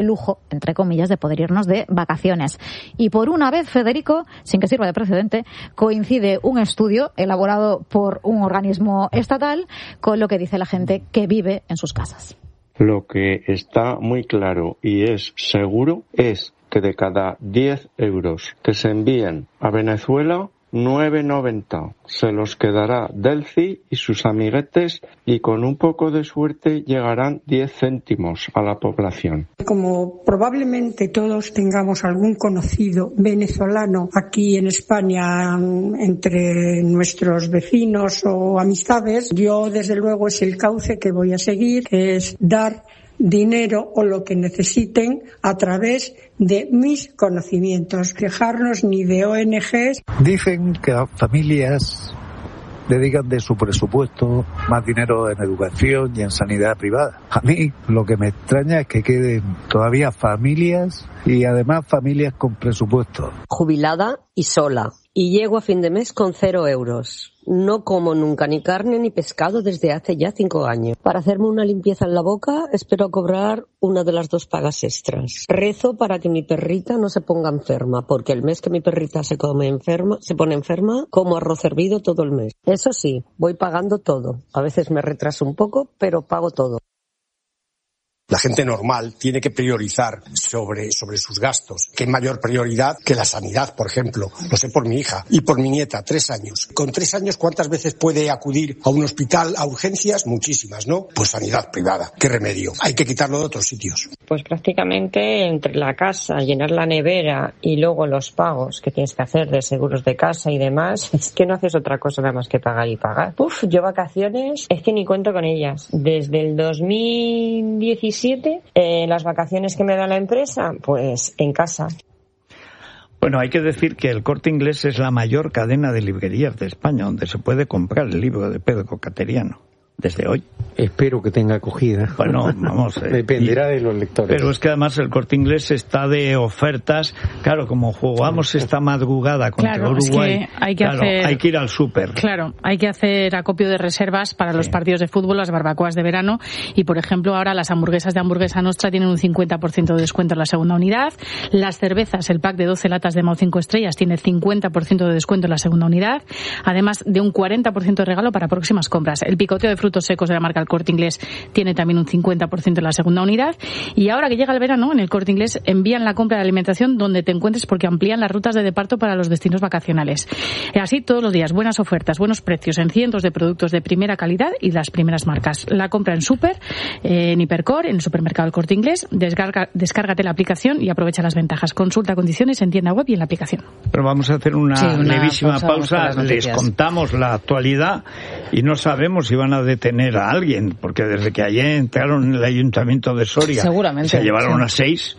lujo, entre comillas, de poder irnos de vacaciones. Y por una vez, Federico, sin que sirva de precedente, coincide un estudio elaborado por un organismo estatal con lo que dice la gente que vive en sus casas. Lo que está muy claro y es seguro es que de cada 10 euros que se envíen a Venezuela, 9,90 se los quedará Delcy y sus amiguetes, y con un poco de suerte llegarán 10 céntimos a la población. Como probablemente todos tengamos algún conocido venezolano aquí en España entre nuestros vecinos o amistades, yo desde luego es el cauce que voy a seguir, que es dar dinero o lo que necesiten a través de mis conocimientos, quejarnos ni de ONGs. Dicen que las familias dedican de su presupuesto más dinero en educación y en sanidad privada. A mí lo que me extraña es que queden todavía familias, y además familias con presupuesto. Jubilada y sola, y llego a fin de mes con 0 euros. No como nunca ni carne ni pescado desde hace ya 5 años. Para hacerme una limpieza en la boca espero cobrar una de las 2 pagas extras. Rezo para que mi perrita no se ponga enferma, porque el mes que mi perrita se pone enferma, como arroz hervido todo el mes. Eso sí, voy pagando todo. A veces me retraso un poco, pero pago todo. La gente normal tiene que priorizar sobre sus gastos. ¿Qué mayor prioridad que la sanidad, por ejemplo? Lo sé por mi hija y por mi nieta, 3 años. Con 3 años, ¿cuántas veces puede acudir a un hospital, a urgencias? Muchísimas, ¿no? Pues sanidad privada. ¿Qué remedio? Hay que quitarlo de otros sitios. Pues prácticamente entre la casa, llenar la nevera y luego los pagos que tienes que hacer de seguros de casa y demás, es que no haces otra cosa nada más que pagar y pagar. Yo vacaciones, es que ni cuento con ellas. Desde el 2017, las vacaciones que me da la empresa, pues en casa. Bueno, hay que decir que el Corte Inglés es la mayor cadena de librerías de España, donde se puede comprar el libro de Pedro Cateriano. Desde hoy. Espero que tenga acogida. Bueno, vamos. Dependerá de los lectores. Pero es que además el Corte Inglés está de ofertas. Claro, como jugamos esta madrugada contra Uruguay, es que hay que ir al súper. Claro, hay que hacer acopio de reservas para los partidos de fútbol, las barbacoas de verano. Y, por ejemplo, ahora las hamburguesas de Hamburguesa Nostra tienen un 50% de descuento en la segunda unidad. Las cervezas, el pack de 12 latas de Mau 5 estrellas, tiene 50% de descuento en la segunda unidad. Además de un 40% de regalo para próximas compras. El picoteo de frutos secos de la marca El Corte Inglés tiene también un 50% en la segunda unidad. Y ahora que llega el verano, en El Corte Inglés envían la compra de alimentación donde te encuentres, porque amplían las rutas de departo para los destinos vacacionales. Así todos los días, buenas ofertas, buenos precios en cientos de productos de primera calidad y las primeras marcas. La compra en Super, en Hipercor, en el supermercado El Corte Inglés. Descárgate la aplicación y aprovecha las ventajas. Consulta condiciones en tienda web y en la aplicación. Pero vamos a hacer una levísima pausa. Les contamos la actualidad y no sabemos si van a detener a alguien, porque desde que ayer entraron en el ayuntamiento de Soria, seguramente se llevaron a 6.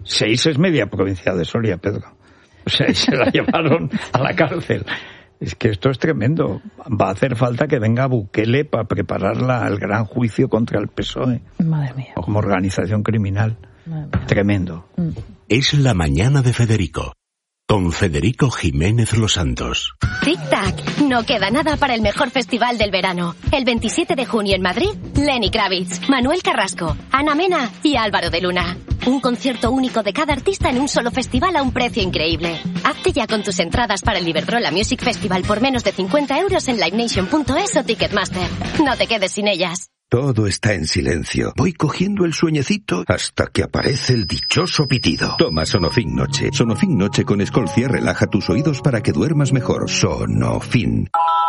6 es media provincia de Soria, Pedro. O sea, se la llevaron a la cárcel. Es que esto es tremendo. Va a hacer falta que venga Bukele para prepararla al gran juicio contra el PSOE. Madre mía. Como organización criminal. Tremendo. Es la mañana de Federico. Con Federico Jiménez Los Santos. Tic-tac, no queda nada para el mejor festival del verano. El 27 de junio en Madrid, Lenny Kravitz, Manuel Carrasco, Ana Mena y Álvaro de Luna. Un concierto único de cada artista en un solo festival a un precio increíble. Hazte ya con tus entradas para el Iberdrola Music Festival por menos de 50 euros en livenation.es o Ticketmaster. No te quedes sin ellas. Todo está en silencio. Voy cogiendo el sueñecito hasta que aparece el dichoso pitido. Toma Sonofin Noche. Sonofin Noche con Escolcia relaja tus oídos para que duermas mejor. Sonofin.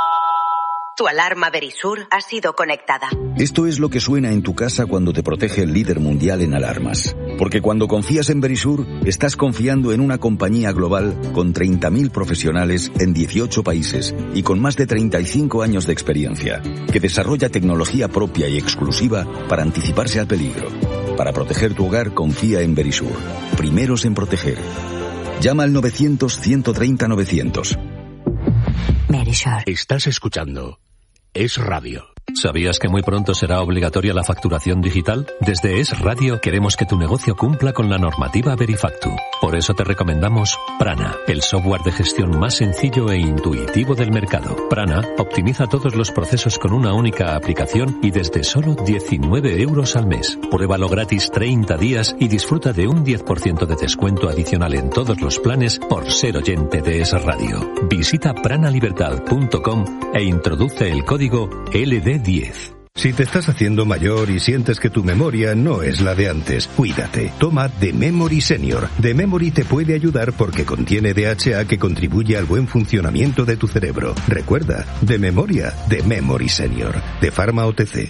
Tu alarma Verisur ha sido conectada. Esto es lo que suena en tu casa cuando te protege el líder mundial en alarmas. Porque cuando confías en Verisur, estás confiando en una compañía global con 30.000 profesionales en 18 países y con más de 35 años de experiencia, que desarrolla tecnología propia y exclusiva para anticiparse al peligro. Para proteger tu hogar, confía en Verisur. Primeros en proteger. Llama al 900-130-900. Verisur. Estás escuchando Es Radio. ¿Sabías que muy pronto será obligatoria la facturación digital? Desde Es Radio queremos que tu negocio cumpla con la normativa Verifactu. Por eso te recomendamos Prana, el software de gestión más sencillo e intuitivo del mercado. Prana optimiza todos los procesos con una única aplicación y desde solo 19 euros al mes. Pruébalo gratis 30 días y disfruta de un 10% de descuento adicional en todos los planes por ser oyente de Es Radio. Visita pranalibertad.com e introduce el código LD10. Si te estás haciendo mayor y sientes que tu memoria no es la de antes, cuídate. Toma The Memory Senior. The Memory te puede ayudar porque contiene DHA que contribuye al buen funcionamiento de tu cerebro. Recuerda, de memoria, The Memory Senior. De Pharma OTC.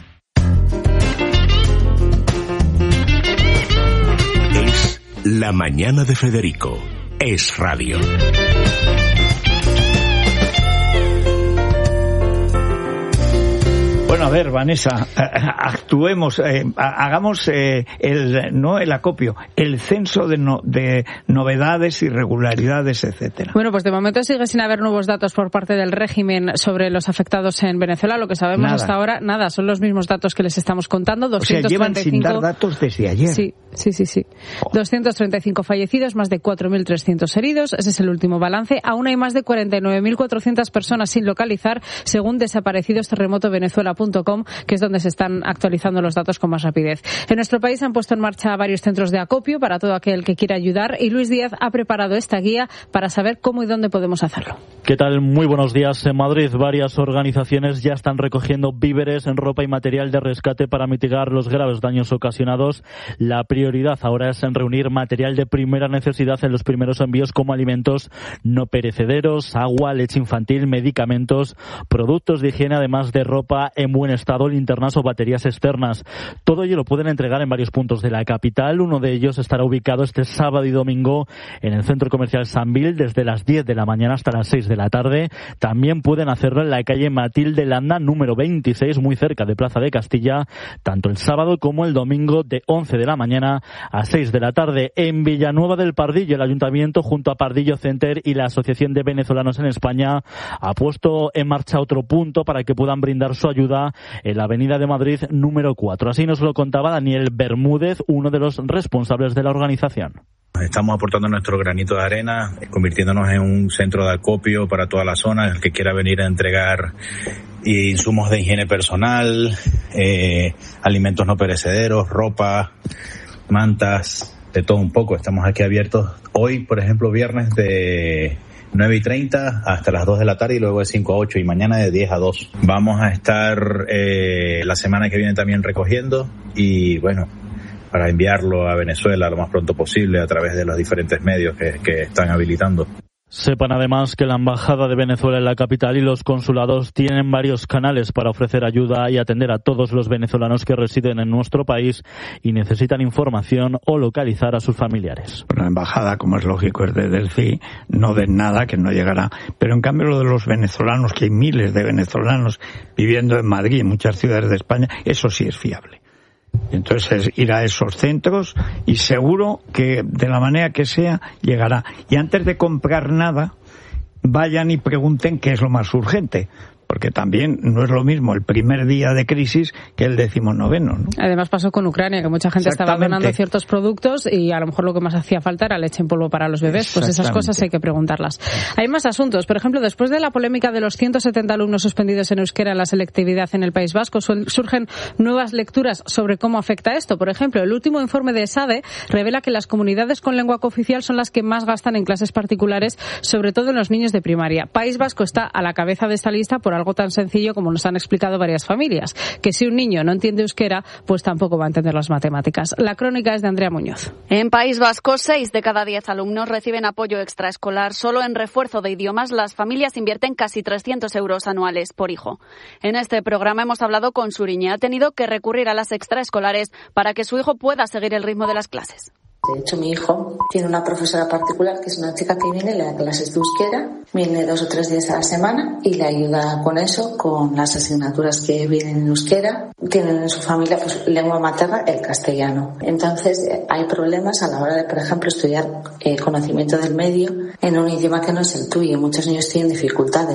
Es La Mañana de Federico. Es Radio. Bueno, a ver, Vanessa, actuemos, hagamos el acopio, el censo de novedades, irregularidades, etcétera. Bueno, pues de momento sigue sin haber nuevos datos por parte del régimen sobre los afectados en Venezuela. Lo que sabemos hasta ahora, nada, son los mismos datos que les estamos contando. 235... O sea, llevan sin dar datos desde ayer. Sí. 235 fallecidos, más de 4.300 heridos. Ese es el último balance. Aún hay más de 49.400 personas sin localizar, según desaparecidosterremotovenezuela.com, que es donde se están actualizando los datos con más rapidez. En nuestro país han puesto en marcha varios centros de acopio para todo aquel que quiera ayudar, y Luis Díaz ha preparado esta guía para saber cómo y dónde podemos hacerlo. ¿Qué tal? Muy buenos días. En Madrid, varias organizaciones ya están recogiendo víveres, ropa y material de rescate para mitigar los graves daños ocasionados. La prioridad ahora es en reunir material de primera necesidad en los primeros envíos, como alimentos no perecederos, agua, leche infantil, medicamentos, productos de higiene, además de ropa en buen estado, linternas o baterías externas. Todo ello lo pueden entregar en varios puntos de la capital. Uno de ellos estará ubicado este sábado y domingo en el Centro Comercial Sambil, desde las 10 de la mañana hasta las 6 de la tarde. También pueden hacerlo en la calle Matilde Landa, número 26, muy cerca de Plaza de Castilla, tanto el sábado como el domingo, de 11 de la mañana a 6 de la tarde. En Villanueva del Pardillo, el Ayuntamiento, junto a Pardillo Center y la Asociación de Venezolanos en España, ha puesto en marcha otro punto para que puedan brindar su ayuda en la Avenida de Madrid número 4. Así nos lo contaba Daniel Bermúdez, uno de los responsables de la organización. Estamos aportando nuestro granito de arena, convirtiéndonos en un centro de acopio para toda la zona. El que quiera venir a entregar insumos de higiene personal, alimentos no perecederos, ropa, mantas, de todo un poco. Estamos aquí abiertos hoy, por ejemplo, viernes de 9:30 hasta las 2 de la tarde y luego de 5 a 8 y mañana de 10 a 2. Vamos a estar la semana que viene también recogiendo y bueno, para enviarlo a Venezuela lo más pronto posible a través de los diferentes medios que están habilitando. Sepan además que la Embajada de Venezuela en la capital y los consulados tienen varios canales para ofrecer ayuda y atender a todos los venezolanos que residen en nuestro país y necesitan información o localizar a sus familiares. La Embajada, como es lógico, es de Delphi, no de nada, que no llegará. Pero en cambio lo de los venezolanos, que hay miles de venezolanos viviendo en Madrid y en muchas ciudades de España, eso sí es fiable. Entonces ir a esos centros y seguro que de la manera que sea llegará. Y antes de comprar nada, vayan y pregunten qué es lo más urgente. Porque también no es lo mismo el primer día de crisis que el 19º, ¿no? Además pasó con Ucrania, que mucha gente estaba donando ciertos productos y a lo mejor lo que más hacía falta era leche en polvo para los bebés. Pues esas cosas hay que preguntarlas. Hay más asuntos. Por ejemplo, después de la polémica de los 170 alumnos suspendidos en euskera en la selectividad en el País Vasco, surgen nuevas lecturas sobre cómo afecta esto. Por ejemplo, el último informe de ESADE revela que las comunidades con lengua cooficial son las que más gastan en clases particulares, sobre todo en los niños de primaria. País Vasco está a la cabeza de esta lista por algo tan sencillo como nos han explicado varias familias, que si un niño no entiende euskera, pues tampoco va a entender las matemáticas. La crónica es de Andrea Muñoz. En País Vasco, 6 de cada 10 alumnos reciben apoyo extraescolar. Solo en refuerzo de idiomas, las familias invierten casi 300 euros anuales por hijo. En este programa hemos hablado con Suriñe. Ha tenido que recurrir a las extraescolares para que su hijo pueda seguir el ritmo de las clases. De hecho, mi hijo tiene una profesora particular, que es una chica que viene, le da clases de euskera, viene 2 o 3 días a la semana y le ayuda con eso, con las asignaturas que vienen en euskera. Tienen en su familia, pues, lengua materna, el castellano. Entonces, hay problemas a la hora de, por ejemplo, estudiar conocimiento del medio en un idioma que no es el tuyo. Muchos niños tienen dificultades.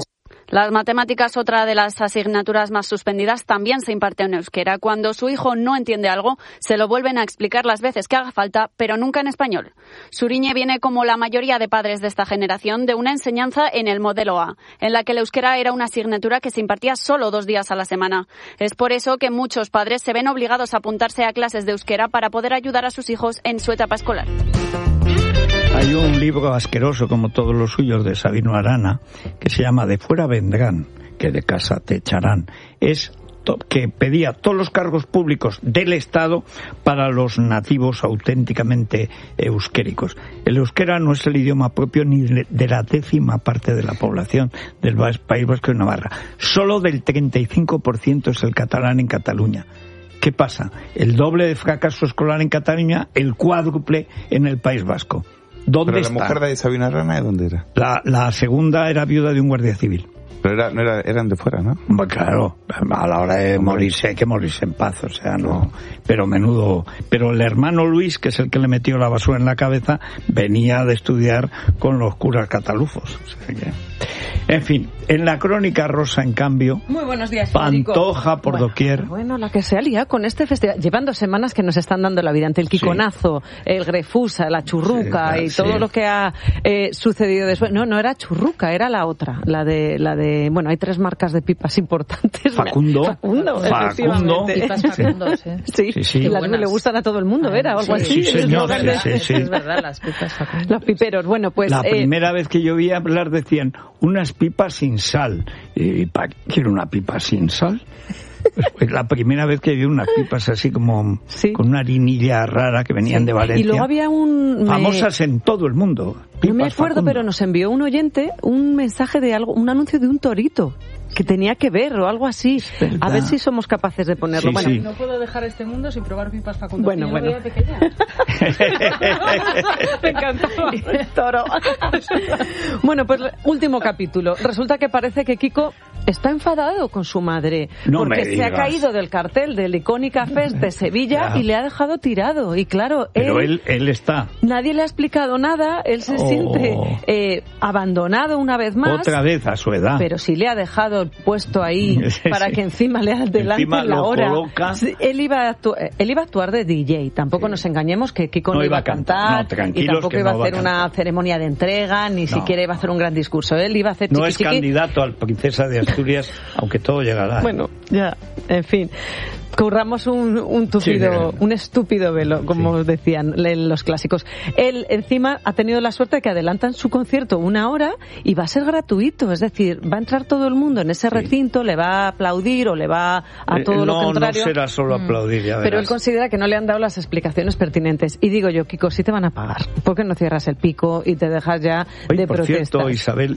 Las matemáticas, otra de las asignaturas más suspendidas, también se imparte en euskera. Cuando su hijo no entiende algo, se lo vuelven a explicar las veces que haga falta, pero nunca en español. Suriñe viene, como la mayoría de padres de esta generación, de una enseñanza en el modelo A, en la que el euskera era una asignatura que se impartía solo 2 días a la semana. Es por eso que muchos padres se ven obligados a apuntarse a clases de euskera para poder ayudar a sus hijos en su etapa escolar. Hay un libro asqueroso, como todos los suyos, de Sabino Arana, que se llama De fuera vendrán, que de casa te echarán. Es que pedía todos los cargos públicos del Estado para los nativos auténticamente euskéricos. El euskera no es el idioma propio ni de la 10ª parte de la población del País Vasco y Navarra. Solo del 35% es el catalán en Cataluña. ¿Qué pasa? El doble de fracaso escolar en Cataluña, el cuádruple en el País Vasco. ¿Dónde ¿Pero está? la mujer de Sabina Arana de dónde era? La segunda era viuda de un guardia civil. Pero eran de fuera, ¿no? Bueno, claro, a la hora de morirse hay que morirse en paz, o sea, no. Pero menudo. Pero el hermano Luis, que es el que le metió la basura en la cabeza, venía de estudiar con los curas catalufos. O sea que... En fin, en la crónica rosa, en cambio, muy buenos días, Federico. Pantoja por doquier. Bueno, la que se ha liado con este festival. Llevan 2 semanas que nos están dando la vida ante el Quiconazo, el Grefusa, la Churruca y todo lo que ha sucedido después. No era Churruca, era la otra, la de bueno, hay 3 marcas de pipas importantes. Facundo. Pipas Facundo, sí. Y las que le gustan a todo el mundo, ¿era? O algo así. Sí, señor. Sí. Es verdad, las pipas Facundo. Los piperos, bueno, pues... La primera vez que yo oí hablar decían, unas pipas sin sal. ¿Y para qué quiero una pipa sin sal? Pues la primera vez que vi unas pipas así como con una harinilla rara que venían de Valencia. Y luego había famosas en todo el mundo. No me acuerdo, Facundo. Pero nos envió un oyente un mensaje de algo, un anuncio de un torito que tenía que ver o algo así. A ver si somos capaces de ponerlo. Sí, no puedo dejar este mundo sin probar pipas Facundo. Bueno. Me encantaba el toro. Bueno, pues último capítulo. Resulta que parece que Kiko está enfadado con su madre porque se ha caído del cartel del Icónica Fest de Sevilla y le ha dejado tirado. Y claro, pero él está. Nadie le ha explicado nada. Él se siente abandonado una vez más. Otra vez a su edad. Pero si le ha dejado el puesto ahí para que encima le adelante la hora. Él iba a actuar de DJ. Tampoco nos engañemos que Kiko no iba a cantar y tampoco iba a hacer una ceremonia de entrega, ni siquiera iba a hacer un gran discurso. Él iba a hacer no es candidato al Princesa de Asturias, aunque todo llegará. Bueno, ya, en fin. Curramos un estúpido velo, como decían los clásicos. Él encima ha tenido la suerte de que adelantan su concierto 1 hora y va a ser gratuito, es decir, va a entrar todo el mundo en ese recinto, le va a aplaudir o le va a todo lo contrario. No será solo aplaudir, ya verás. Pero él considera que no le han dado las explicaciones pertinentes. Y digo yo, Kiko, sí te van a pagar. ¿Por qué no cierras el pico y te dejas ya de protestas? Por cierto, Isabel,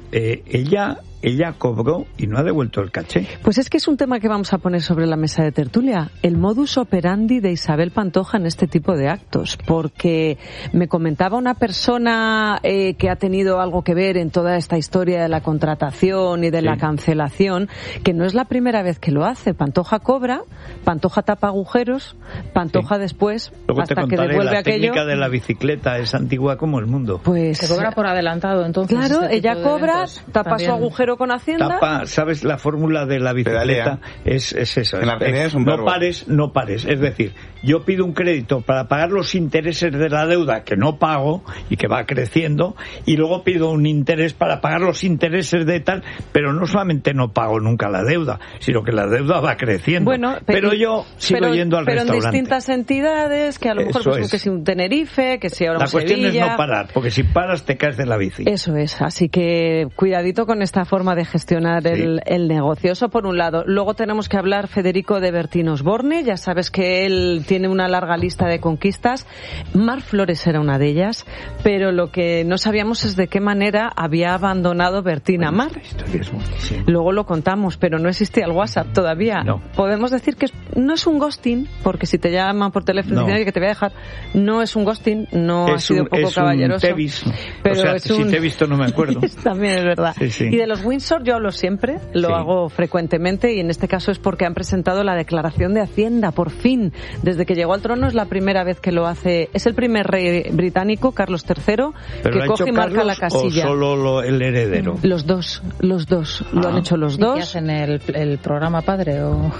ella cobró y no ha devuelto el caché. Pues es que es un tema que vamos a poner sobre la mesa de tertulia. El modus operandi de Isabel Pantoja en este tipo de actos. Porque me comentaba una persona que ha tenido algo que ver en toda esta historia de la contratación y de la cancelación, que no es la primera vez que lo hace. Pantoja cobra, Pantoja tapa agujeros, Pantoja después, luego hasta te contaré, que devuelve la aquello. La técnica de la bicicleta es antigua como el mundo. Pues se cobra por adelantado, entonces. Claro, ella cobra, tapa su agujero con Hacienda. ¿Sabes? La fórmula de la bicicleta es eso. En la realidad es un verbo. No pares. Es decir, yo pido un crédito para pagar los intereses de la deuda que no pago y que va creciendo, y luego pido un interés para pagar los intereses de tal, pero no solamente no pago nunca la deuda, sino que la deuda va creciendo. Bueno, pero yo sigo yendo al restaurante. Pero en distintas entidades, que a lo mejor pues, que si un Tenerife, que si ahora un Sevilla. La cuestión es no parar, porque si paras te caes de la bici. Eso es, así que cuidadito con esta forma de gestionar el negocio. Eso por un lado. Luego tenemos que hablar, Federico, de Bertín Osborne. Ya sabes que él tiene una larga lista de conquistas. Mar Flores era una de ellas, pero lo que no sabíamos es de qué manera había abandonado Bertín a Mar. Esta historia es buenísima. Luego lo contamos, pero no existía el WhatsApp todavía. No. Podemos decir que no es un ghosting, porque si te llaman por teléfono y que te voy a dejar, no es un ghosting, no ha sido poco caballeroso. Pero o sea, si te he visto no me acuerdo. También es verdad. Sí. Y de los Windsor yo hablo siempre, lo hago frecuentemente, y en este caso es porque han presentado la declaración de Hacienda, por fin. Desde que llegó al trono es la primera vez que lo hace. Es el primer rey británico, Carlos III, que coge y marca la casilla. ¿O solo el heredero? Los dos. Lo han hecho los dos. ¿Y qué hacen el programa padre?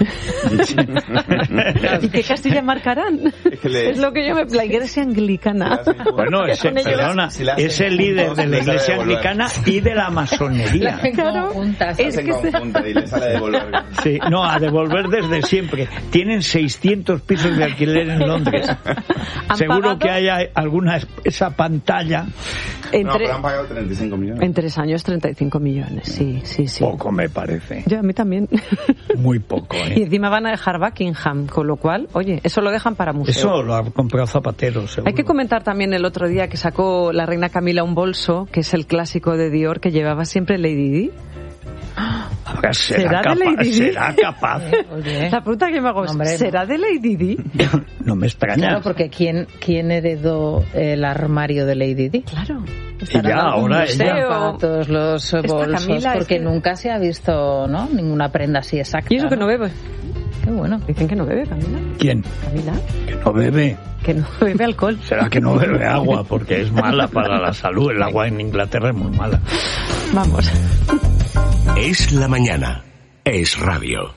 ¿Y qué casilla marcarán? Es lo que yo me... La iglesia anglicana. Bueno, es el líder de la iglesia anglicana y de la masonería. Claro, es que y les sale a devolver. Sí, no, a devolver desde siempre. Tienen 600 pisos de alquiler en Londres. Seguro que haya alguna esa pantalla. Pero han pagado 35 millones. En 3 años 35 millones, sí. Poco me parece. Yo, a mí también. Muy poco, Y encima van a dejar Buckingham, con lo cual, oye, eso lo dejan para museo. Eso lo ha comprado Zapatero, seguro. Hay que comentar también el otro día que sacó la reina Camila un bolso, que es el clásico de Dior que llevaba siempre Lady Di. ¿Será capaz? La pregunta que me hago es, ¿será de Lady Di? No me extraña. Claro, porque ¿quién heredó el armario de Lady Di? Claro. Y ya ahora ella para todos los bolsos, porque nunca se ha visto, ¿no?, ninguna prenda así exacta. Y eso que no bebe. Qué bueno. Dicen que no bebe, Camila. ¿Quién? Camila. Que no bebe. Que no bebe alcohol. Será que no bebe agua, porque es mala para la salud. El agua en Inglaterra es muy mala. Vamos. Es la mañana. Es radio.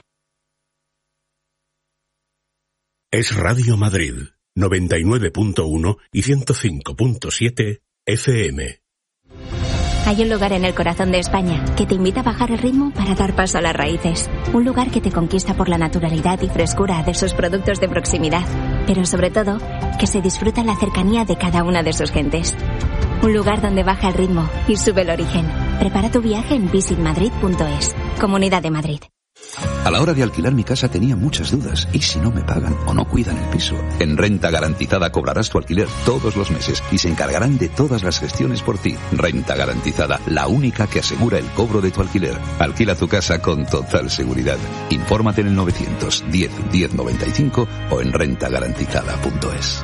Es Radio Madrid, 99.1 y 105.7 FM. Hay un lugar en el corazón de España que te invita a bajar el ritmo para dar paso a las raíces. Un lugar que te conquista por la naturalidad y frescura de sus productos de proximidad, pero sobre todo, que se disfruta la cercanía de cada una de sus gentes. Un lugar donde baja el ritmo y sube el origen. Prepara tu viaje en visitmadrid.es. Comunidad de Madrid. A la hora de alquilar mi casa tenía muchas dudas. ¿Y si no me pagan o no cuidan el piso? En Renta Garantizada cobrarás tu alquiler todos los meses y se encargarán de todas las gestiones por ti. Renta Garantizada, la única que asegura el cobro de tu alquiler. Alquila tu casa con total seguridad. Infórmate en el 910 1095 o en rentagarantizada.es.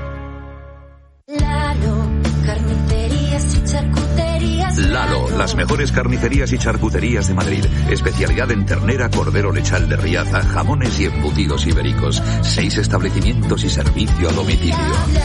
Lalo, las mejores carnicerías y charcuterías de Madrid. Especialidad en ternera, cordero lechal de Riaza, jamones y embutidos ibéricos. 6 establecimientos y servicio a domicilio.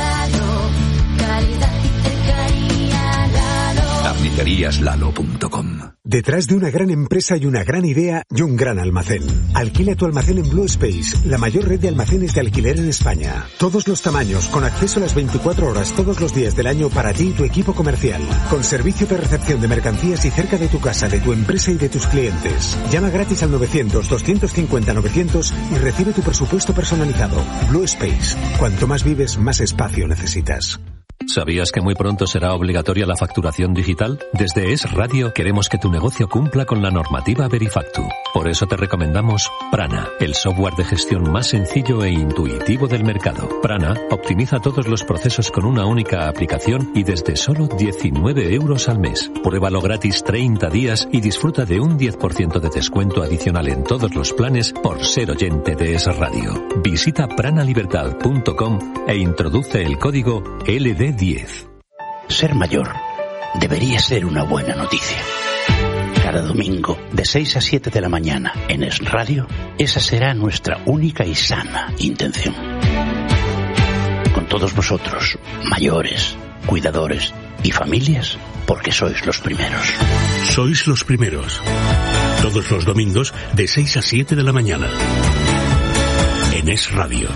Carniceríaslalo.com. Detrás de una gran empresa hay una gran idea y un gran almacén. Alquila tu almacén en Blue Space, la mayor red de almacenes de alquiler en España. Todos los tamaños, con acceso a las 24 horas todos los días del año para ti y tu equipo comercial. Con servicio de recepción de mercancías y cerca de tu casa, de tu empresa y de tus clientes. Llama gratis al 900-250-900 y recibe tu presupuesto personalizado. Blue Space. Cuanto más vives, más espacio necesitas. ¿Sabías que muy pronto será obligatoria la facturación digital? Desde Es Radio queremos que tu negocio cumpla con la normativa Verifactu. Por eso te recomendamos Prana, el software de gestión más sencillo e intuitivo del mercado. Prana optimiza todos los procesos con una única aplicación y desde solo 19 euros al mes. Pruébalo gratis 30 días y disfruta de un 10% de descuento adicional en todos los planes por ser oyente de Es Radio. Visita pranalibertad.com e introduce el código LD10. Ser mayor debería ser una buena noticia. Cada domingo, de 6 a 7 de la mañana, en Es Radio, esa será nuestra única y sana intención. Con todos vosotros, mayores, cuidadores y familias, porque sois los primeros. Sois los primeros. Todos los domingos, de 6 a 7 de la mañana. En Es Radio.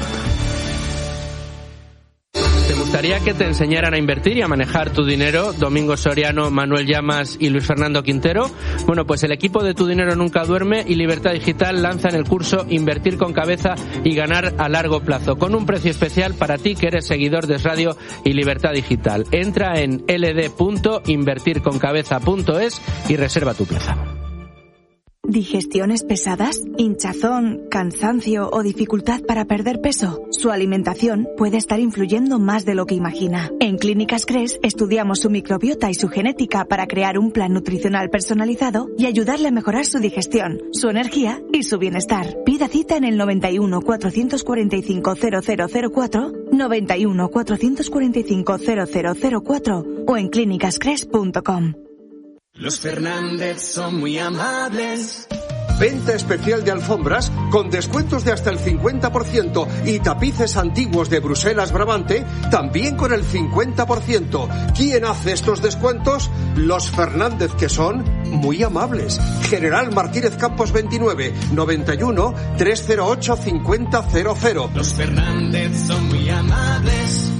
¿Te gustaría que te enseñaran a invertir y a manejar tu dinero? Domingo Soriano, Manuel Llamas y Luis Fernando Quintero. Bueno, pues el equipo de Tu Dinero Nunca Duerme y Libertad Digital lanzan el curso Invertir con Cabeza y Ganar a Largo Plazo, con un precio especial para ti que eres seguidor de Es Radio y Libertad Digital. Entra en ld.invertirconcabeza.es y reserva tu plaza. ¿Digestiones pesadas? ¿Hinchazón, cansancio o dificultad para perder peso? Su alimentación puede estar influyendo más de lo que imagina. En Clínicas Cres estudiamos su microbiota y su genética para crear un plan nutricional personalizado y ayudarle a mejorar su digestión, su energía y su bienestar. Pida cita en el 91 445 0004, 91 445 0004 o en clínicascres.com. Los Fernández son muy amables. Venta especial de alfombras con descuentos de hasta el 50% y tapices antiguos de Bruselas Brabante también con el 50%. ¿Quién hace estos descuentos? Los Fernández, que son muy amables. General Martínez Campos 29, 91 308 5000. Los Fernández son muy amables.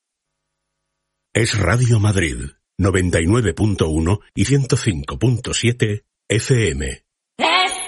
Es Radio Madrid, 99.1 y 105.7 FM.